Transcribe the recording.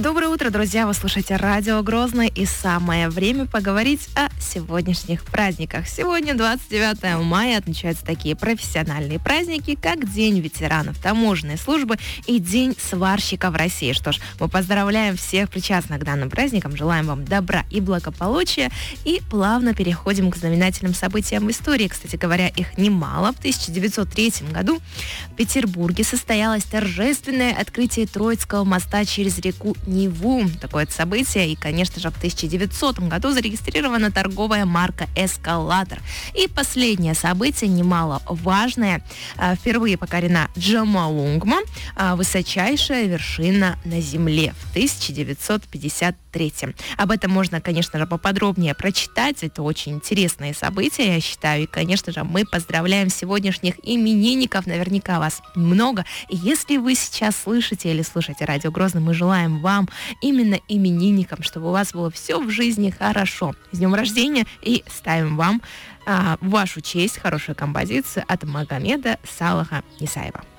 Доброе утро, друзья! Вы слушаете радио Грозный, и самое время поговорить о сегодняшних праздниках. Сегодня, 29 мая, отмечаются такие профессиональные праздники, как День ветеранов таможенной службы и День сварщика в России. Что ж, мы поздравляем всех причастных к данным праздникам, желаем вам добра и благополучия, и плавно переходим к знаменательным событиям в истории. Кстати говоря, их немало. В 1903 году в Петербурге состоялось торжественное открытие Троицкого моста через реку Неву. Такое событие. И, конечно же, в 1900 году зарегистрирована торговая марка «Эскалатор». И последнее событие, немаловажное. Впервые покорена Джомолунгма, высочайшая вершина на Земле, в 1953. Об этом можно, конечно же, поподробнее прочитать. Это очень интересные события, я считаю. И, конечно же, мы поздравляем сегодняшних именинников. Наверняка вас много. И если вы сейчас слышите или слушаете радио Грозный, мы желаем вам, именно именинникам, чтобы у вас было все в жизни хорошо. С днем рождения, и ставим вам в вашу честь хорошую композицию от Магомеда Салаха Исаева.